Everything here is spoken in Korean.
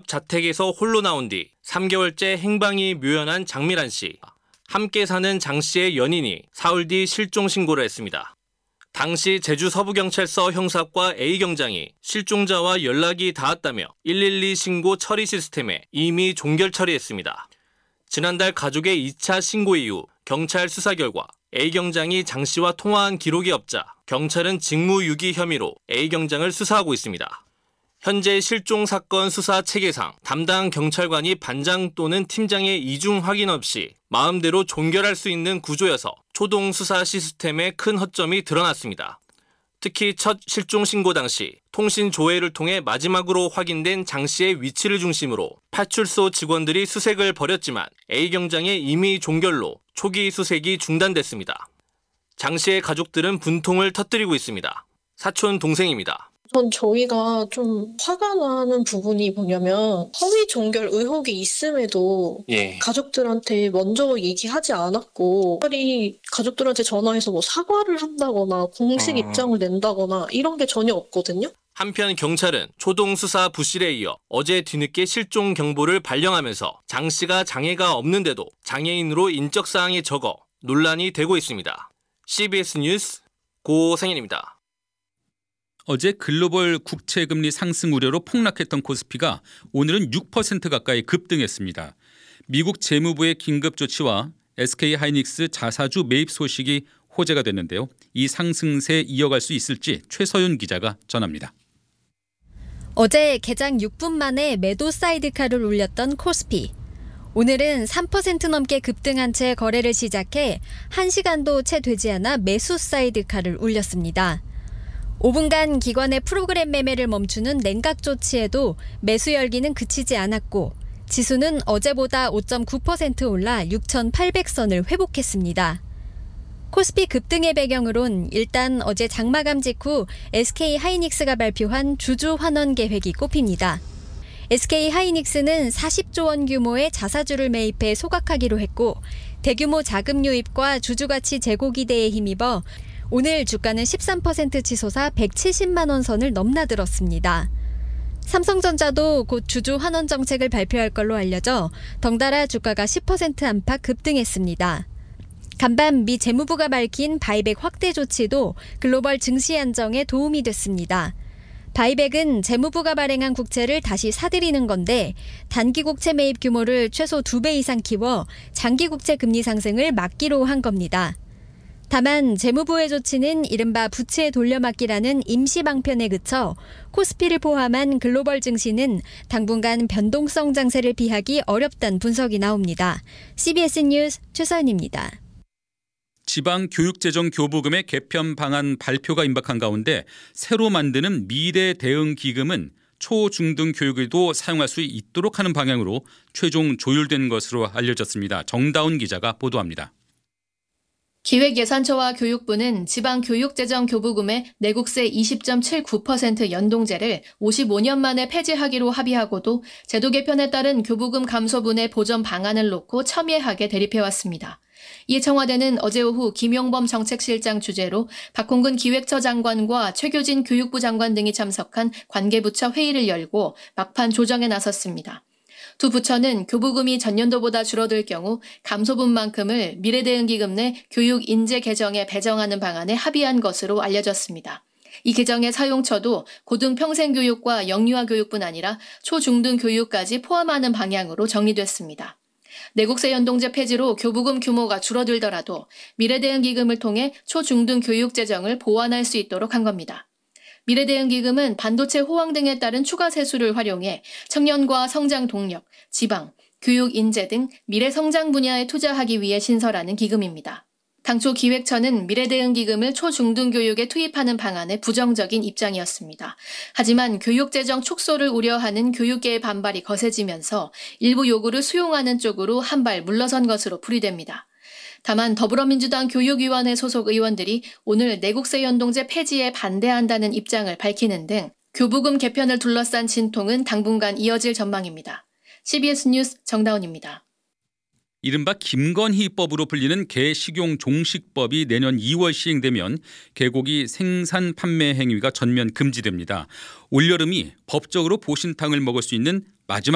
부업 자택에서 홀로 나온 뒤 3개월째 행방이 묘연한 장미란 씨. 함께 사는 장 씨의 연인이 사흘 뒤 실종 신고를 했습니다. 당시 제주 서부경찰서 형사과 A경장이 실종자와 연락이 닿았다며 112 신고 처리 시스템에 이미 종결 처리했습니다. 지난달 가족의 2차 신고 이후 경찰 수사 결과 A경장이 장 씨와 통화한 기록이 없자 경찰은 직무유기 혐의로 A경장을 수사하고 있습니다. 현재 실종 사건 수사 체계상 담당 경찰관이 반장 또는 팀장의 이중 확인 없이 마음대로 종결할 수 있는 구조여서 초동 수사 시스템에 큰 허점이 드러났습니다. 특히 첫 실종 신고 당시 통신 조회를 통해 마지막으로 확인된 장 씨의 위치를 중심으로 파출소 직원들이 수색을 벌였지만 A경장의 임의 종결로 초기 수색이 중단됐습니다. 장 씨의 가족들은 분통을 터뜨리고 있습니다. 사촌 동생입니다. 저희가 좀 화가 나는 부분이 뭐냐면 허위 종결 의혹이 있음에도 가족들한테 먼저 얘기하지 않았고 차라리 가족들한테 전화해서 뭐 사과를 한다거나 공식 입장을 낸다거나 이런 게 전혀 없거든요. 한편 경찰은 초동 수사 부실에 이어 어제 뒤늦게 실종 경보를 발령하면서 장 씨가 장애가 없는데도 장애인으로 인적사항이 적어 논란이 되고 있습니다. CBS 뉴스 고상현입니다. 어제 글로벌 국채금리 상승 우려로 폭락했던 코스피가 오늘은 6% 가까이 급등했습니다. 미국 재무부의 긴급 조치와 SK하이닉스 자사주 매입 소식이 호재가 됐는데요. 이 상승세 이어갈 수 있을지 최서윤 기자가 전합니다. 어제 개장 6분 만에 매도 사이드카를 올렸던 코스피. 오늘은 3% 넘게 급등한 채 거래를 시작해 1시간도 채 되지 않아 매수 사이드카를 올렸습니다. 5분간 기관의 프로그램 매매를 멈추는 냉각 조치에도 매수 열기는 그치지 않았고 지수는 어제보다 5.9% 올라 6,800선을 회복했습니다. 코스피 급등의 배경으론 일단 어제 장마감 직후 SK하이닉스가 발표한 주주 환원 계획이 꼽힙니다. SK하이닉스는 40조 원 규모의 자사주를 매입해 소각하기로 했고 대규모 자금 유입과 주주가치 제고 기대에 힘입어 오늘 주가는 13% 치솟아 170만 원 선을 넘나들었습니다. 삼성전자도 곧 주주 환원 정책을 발표할 걸로 알려져 덩달아 주가가 10% 안팎 급등했습니다. 간밤 미 재무부가 밝힌 바이백 확대 조치도 글로벌 증시 안정에 도움이 됐습니다. 바이백은 재무부가 발행한 국채를 다시 사들이는 건데 단기 국채 매입 규모를 최소 2배 이상 키워 장기 국채 금리 상승을 막기로 한 겁니다. 다만 재무부의 조치는 이른바 부채 돌려막기라는 임시 방편에 그쳐 코스피를 포함한 글로벌 증시는 당분간 변동성 장세를 피하기 어렵다는 분석이 나옵니다. CBS 뉴스 최서연입니다. 지방교육재정교부금의 개편 방안 발표가 임박한 가운데 새로 만드는 미래대응기금은 초, 중등 교육에도 사용할 수 있도록 하는 방향으로 최종 조율된 것으로 알려졌습니다. 정다운 기자가 보도합니다. 기획예산처와 교육부는 지방교육재정교부금의 내국세 20.79% 연동제를 55년 만에 폐지하기로 합의하고도 제도 개편에 따른 교부금 감소분의 보전 방안을 놓고 첨예하게 대립해왔습니다. 이에 청와대는 어제 오후 김용범 정책실장 주재로 박홍근 기획처 장관과 최교진 교육부 장관 등이 참석한 관계부처 회의를 열고 막판 조정에 나섰습니다. 두 부처는 교부금이 전년도보다 줄어들 경우 감소분만큼을 미래대응기금 내 교육 인재 개정에 배정하는 방안에 합의한 것으로 알려졌습니다. 이 개정의 사용처도 고등평생교육과 영유아 교육뿐 아니라 초중등 교육까지 포함하는 방향으로 정리됐습니다. 내국세 연동제 폐지로 교부금 규모가 줄어들더라도 미래대응기금을 통해 초중등 교육 재정을 보완할 수 있도록 한 겁니다. 미래대응기금은 반도체 호황 등에 따른 추가 세수를 활용해 청년과 성장 동력, 지방, 교육 인재 등 미래 성장 분야에 투자하기 위해 신설하는 기금입니다. 당초 기획처는 미래대응기금을 초중등 교육에 투입하는 방안에 부정적인 입장이었습니다. 하지만 교육재정 축소를 우려하는 교육계의 반발이 거세지면서 일부 요구를 수용하는 쪽으로 한 발 물러선 것으로 풀이됩니다. 다만 더불어민주당 교육위원회 소속 의원들이 오늘 내국세 연동제 폐지에 반대한다는 입장을 밝히는 등 교부금 개편을 둘러싼 진통은 당분간 이어질 전망입니다. CBS 뉴스 정다운입니다. 이른바 김건희법으로 불리는 개식용 종식법이 내년 2월 시행되면 개고기 생산 판매 행위가 전면 금지됩니다. 올여름이 법적으로 보신탕을 먹을 수 있는 마지막